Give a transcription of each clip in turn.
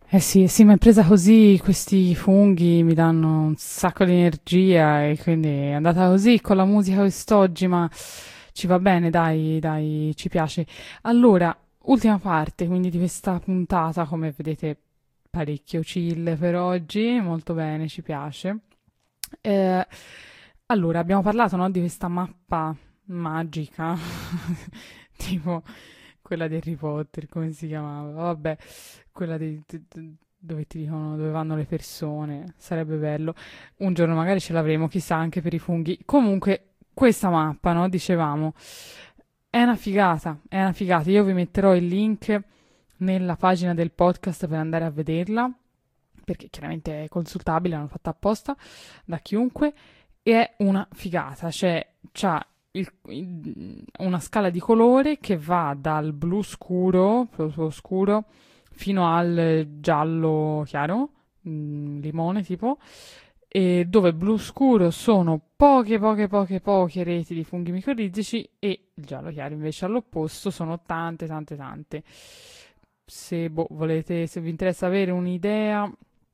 Sì, sì, ma è presa così, questi funghi mi danno un sacco di energia e quindi è andata così con la musica quest'oggi, ma ci va bene, dai, dai, ci piace. Allora, ultima parte quindi di questa puntata, come vedete parecchio chill per oggi, molto bene, ci piace. Eh, allora, abbiamo parlato, no, di questa mappa magica, tipo quella di Harry Potter, come si chiamava? Vabbè, quella dove ti dicono dove vanno le persone, sarebbe bello. Un giorno magari ce l'avremo, chissà, anche per i funghi. Comunque, questa mappa, no, dicevamo, è una figata, è una figata. Io vi metterò il link nella pagina del podcast per andare a vederla, perché chiaramente è consultabile, l'hanno fatta apposta da chiunque, e è una figata, cioè c'ha una scala di colore che va dal blu scuro, proprio scuro, fino al giallo chiaro, limone tipo, e dove blu scuro sono poche reti di funghi micorrizici e il giallo chiaro invece all'opposto sono tante tante tante. Se volete, se vi interessa avere un'idea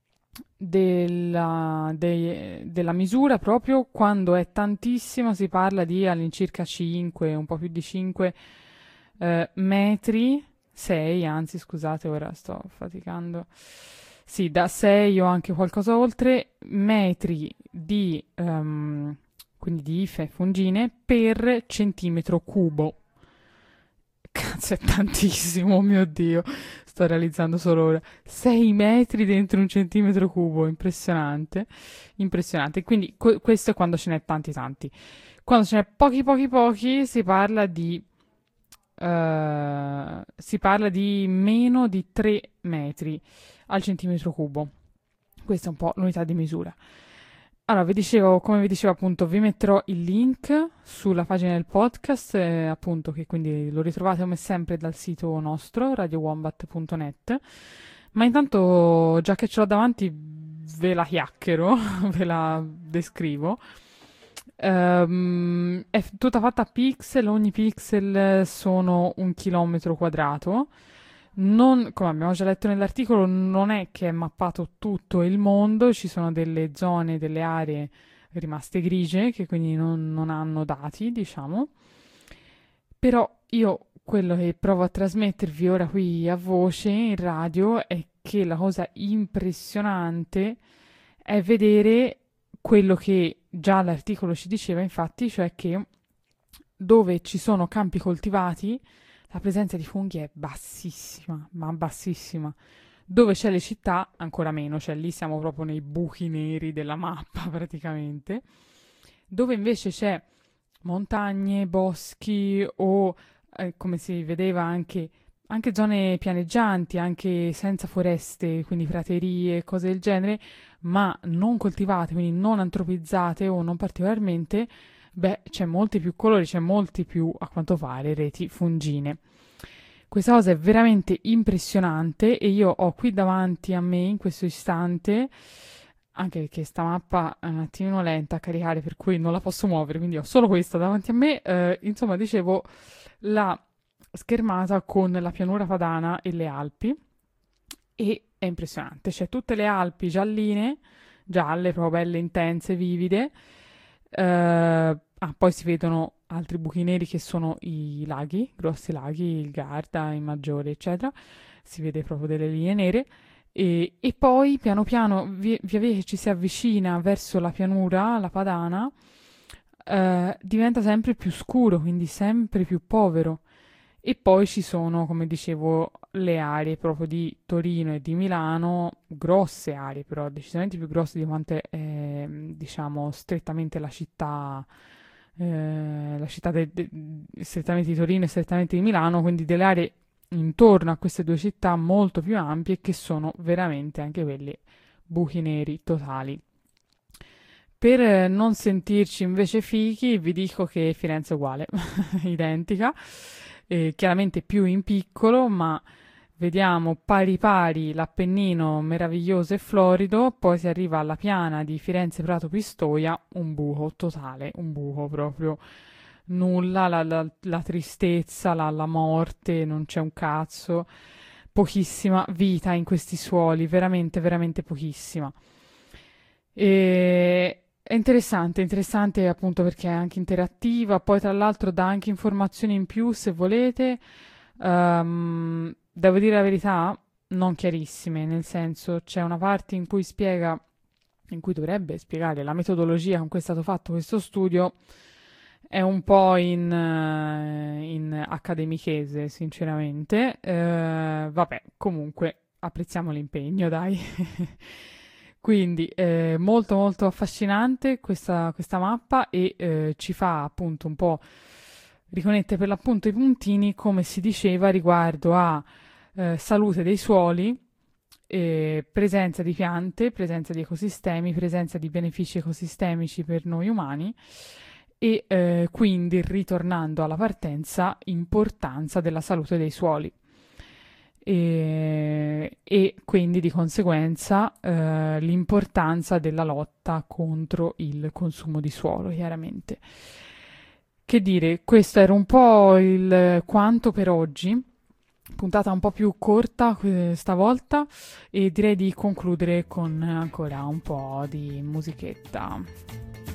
della misura, proprio quando è tantissimo si parla di all'incirca 5, un po' più di 5 metri, 6 anzi scusate, ora sto faticando, sì, da 6 o anche qualcosa oltre, metri di, quindi di ife fungine per centimetro cubo. Cazzo, è tantissimo, oh mio Dio. Sto realizzando solo ora. 6 metri dentro un centimetro cubo, impressionante. Impressionante. Quindi questo è quando ce n'è tanti tanti. Quando ce n'è pochi, si parla di meno di 3 metri al centimetro cubo. Questa è un po' l'unità di misura. Allora, vi dicevo, come vi dicevo appunto, vi metterò il link sulla pagina del podcast, appunto, che quindi lo ritrovate come sempre dal sito nostro, radiowombat.net. Ma intanto, già che ce l'ho davanti, ve la chiacchiero, ve la descrivo. È tutta fatta a pixel, ogni pixel sono un chilometro quadrato. Non, come abbiamo già letto nell'articolo, non è che è mappato tutto il mondo, ci sono delle zone, delle aree rimaste grigie che quindi non hanno dati, diciamo. Però io quello che provo a trasmettervi ora qui a voce in radio è che la cosa impressionante è vedere quello che già l'articolo ci diceva, infatti, cioè che dove ci sono campi coltivati la presenza di funghi è bassissima, ma bassissima. Dove c'è le città, ancora meno, cioè lì siamo proprio nei buchi neri della mappa praticamente. Dove invece c'è montagne, boschi o come si vedeva anche zone pianeggianti, anche senza foreste, quindi praterie, cose del genere, ma non coltivate, quindi non antropizzate o non particolarmente, beh, c'è molti più colori, c'è molti più, a quanto pare, reti fungine. Questa cosa è veramente impressionante e io ho qui davanti a me in questo istante, anche perché sta mappa è un attimino lenta a caricare, per cui non la posso muovere, quindi ho solo questa davanti a me. Insomma, dicevo, la schermata con la pianura padana e le Alpi e è impressionante. C'è tutte le Alpi gialline, gialle, proprio belle intense, vivide. Poi si vedono altri buchi neri che sono i laghi, grossi laghi, il Garda, il Maggiore, eccetera. Si vede proprio delle linee nere. E poi piano piano, via via che ci si avvicina verso la pianura, la padana, diventa sempre più scuro, quindi sempre più povero. E poi ci sono, come dicevo, le aree proprio di Torino e di Milano, grosse aree, però decisamente più grosse di quante è, diciamo, strettamente la città strettamente di Torino e strettamente di Milano, quindi delle aree intorno a queste due città molto più ampie che sono veramente anche quelle buchi neri totali. Per non sentirci invece fichi, vi dico che Firenze è uguale, identica, chiaramente più in piccolo, ma vediamo pari pari l'Appennino meraviglioso e florido, poi si arriva alla piana di Firenze Prato Pistoia, un buco totale, un buco proprio nulla, la tristezza, la morte, non c'è un cazzo. pochissima vita in questi suoli, veramente, veramente pochissima. E è interessante appunto perché è anche interattiva, poi tra l'altro dà anche informazioni in più se volete. Devo dire la verità, non chiarissime, nel senso c'è una parte in cui spiega, in cui dovrebbe spiegare la metodologia con cui è stato fatto questo studio, è un po' in accademichese, sinceramente. Vabbè, comunque apprezziamo l'impegno, dai. Quindi molto molto affascinante questa mappa e ci fa appunto un po' riconnette per l'appunto i puntini, come si diceva, riguardo a salute dei suoli, presenza di piante, presenza di ecosistemi, presenza di benefici ecosistemici per noi umani e quindi, ritornando alla partenza, importanza della salute dei suoli. E quindi di conseguenza l'importanza della lotta contro il consumo di suolo, chiaramente. Che dire, questo era un po' il quanto per oggi, puntata un po' più corta stavolta e direi di concludere con ancora un po' di musichetta.